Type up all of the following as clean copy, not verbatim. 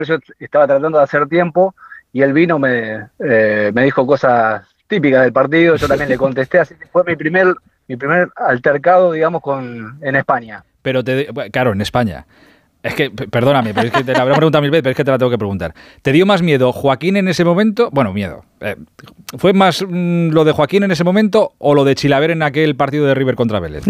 yo estaba tratando de hacer tiempo y él vino, me dijo cosas típicas del partido, yo también le contesté, así que fue mi primer altercado, digamos, en España. Pero claro, en España. Es que, perdóname, pero es que te la habré preguntado 1000 veces, pero es que te la tengo que preguntar. ¿Te dio más miedo Joaquín en ese momento? Bueno, miedo. ¿Fue más lo de Joaquín en ese momento o lo de Chilaver en aquel partido de River contra Vélez?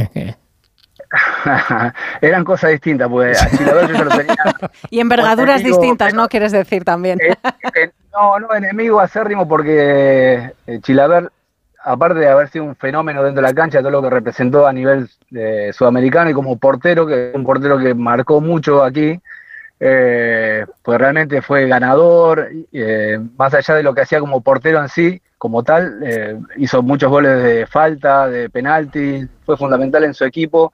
Eran cosas distintas, pues a Chilaver yo lo tenía... Y envergaduras distintas, ¿no? Quieres decir también. No, enemigo acérrimo porque Chilaver, aparte de haber sido un fenómeno dentro de la cancha, todo lo que representó a nivel sudamericano y como portero, que un portero que marcó mucho aquí, pues realmente fue ganador, más allá de lo que hacía como portero en sí, como tal, hizo muchos goles de falta, de penalti, fue fundamental en su equipo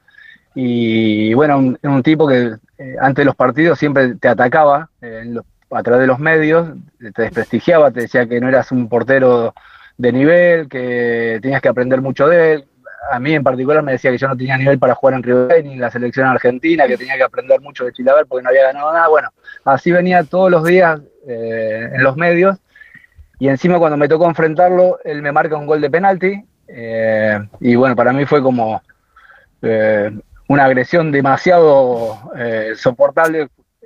y bueno, un tipo que antes de los partidos siempre te atacaba a través de los medios, te desprestigiaba, te decía que no eras un portero de nivel, que tenías que aprender mucho de él. A mí en particular me decía que yo no tenía nivel para jugar en River Plate ni en la selección argentina, que tenía que aprender mucho de Chilaver porque no había ganado nada. Bueno, así venía todos los días en los medios y encima cuando me tocó enfrentarlo, él me marca un gol de penalti y bueno, para mí fue como una agresión demasiado soportable.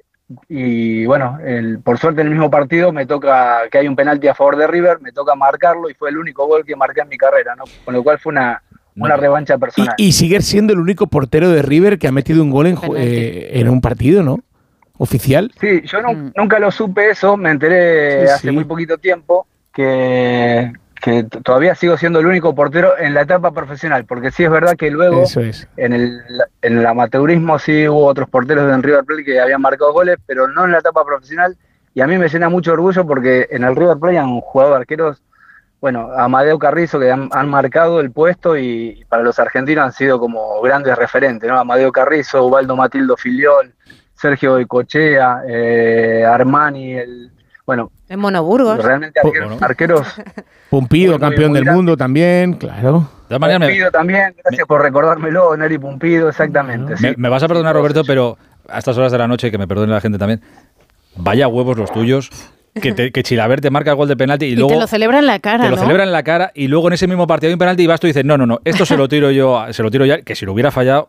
Y bueno, por suerte en el mismo partido me toca que hay un penalti a favor de River, me toca marcarlo y fue el único gol que marqué en mi carrera, ¿no? Con lo cual fue una revancha personal. Y sigue siendo el único portero de River que ha metido un gol en un partido, ¿no? Oficial. Sí, yo nunca lo supe eso, me enteré hace muy poquito tiempo que todavía sigo siendo el único portero en la etapa profesional, porque sí es verdad que luego en el amateurismo sí hubo otros porteros en River Plate que habían marcado goles, pero no en la etapa profesional, y a mí me llena mucho orgullo porque en el River Plate han jugado arqueros, bueno, Amadeo Carrizo, que han marcado el puesto y para los argentinos han sido como grandes referentes, ¿no? Amadeo Carrizo, Ubaldo Matildo Filiol, Sergio Goicoechea, Armani, bueno, en Mono Burgos. Realmente arqueros. Pumpido, campeón del mundo también, claro. Pumpido también, gracias por recordármelo, Neri Pumpido, exactamente. Sí. Me vas a perdonar, Roberto, pero a estas horas de la noche, que me perdone la gente también, vaya huevos los tuyos, que Chilaver te marca el gol de penalti y luego... te lo celebra en la cara, Te lo celebra en la cara y luego en ese mismo partido hay un penalti y vas tú y dices, no, esto se lo tiro ya, que si lo hubiera fallado,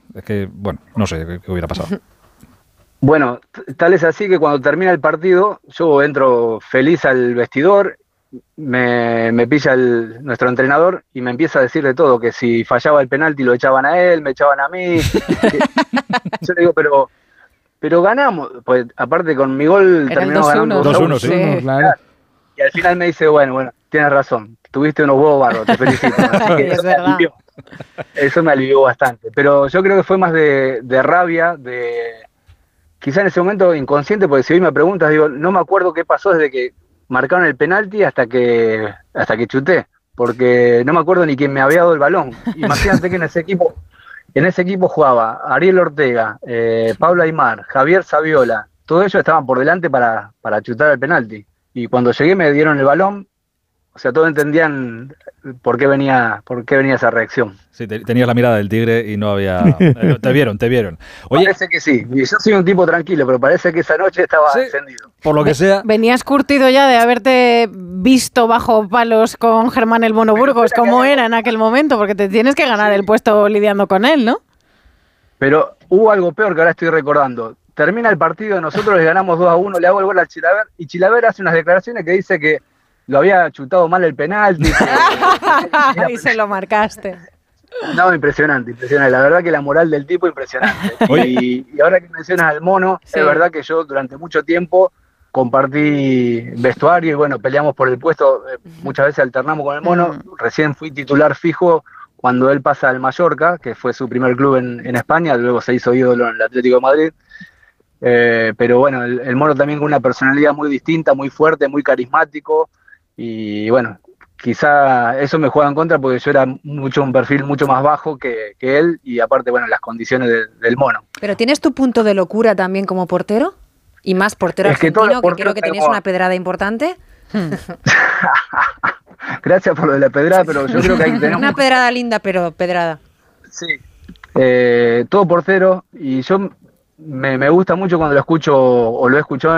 no sé qué hubiera pasado. Bueno, tal es así que cuando termina el partido, yo entro feliz al vestidor, me pilla nuestro entrenador y me empieza a decir de todo, que si fallaba el penalti lo echaban a él, me echaban a mí. Yo le digo, pero ganamos, pues aparte con mi gol terminamos ganando 2-1, sí. Claro. Y al final me dice, bueno, tienes razón, tuviste unos huevos barros, te felicito. Así que eso me alivió bastante. Pero yo creo que fue más de rabia, quizá en ese momento inconsciente, porque si hoy me preguntas, digo, no me acuerdo qué pasó desde que marcaron el penalti hasta que chuté, porque no me acuerdo ni quién me había dado el balón. Imagínate que en ese equipo jugaba Ariel Ortega, Pablo Aimar, Javier Saviola, todos ellos estaban por delante para chutar el penalti. Y cuando llegué me dieron el balón, o sea, todos entendían por qué venía esa reacción. Sí, tenías la mirada del tigre y no había... Te vieron. Oye, parece que sí. Y yo soy un tipo tranquilo, pero parece que esa noche estaba encendido. Por lo que sea... Venías curtido ya de haberte visto bajo palos con Germán el Mono Burgos, como era en aquel momento, porque te tienes que ganar el puesto lidiando con él, ¿no? Pero hubo algo peor que ahora estoy recordando. Termina el partido, nosotros le ganamos 2-1, le hago el gol al Chilaver, y Chilaver hace unas declaraciones que dice que lo había chutado mal el penalti. Y se lo marcaste. No, impresionante. La verdad que la moral del tipo impresionante. Y ahora que mencionas al Mono, es verdad que yo durante mucho tiempo compartí vestuario y bueno, peleamos por el puesto, muchas veces alternamos con el Mono. Recién fui titular fijo cuando él pasa al Mallorca, que fue su primer club en España, luego se hizo ídolo en el Atlético de Madrid. Pero bueno, el Mono también con una personalidad muy distinta, muy fuerte, muy carismático. Y bueno, quizá eso me juega en contra porque yo era un perfil mucho más bajo que él y aparte, bueno, las condiciones del Mono. ¿Pero tienes tu punto de locura también como portero? Y más portero argentino, que creo que tenías una pedrada importante. Gracias por lo de la pedrada, pero yo creo que hay que tener... Una pedrada linda, pero pedrada. Sí, todo portero y yo me gusta mucho cuando lo escucho o lo he escuchado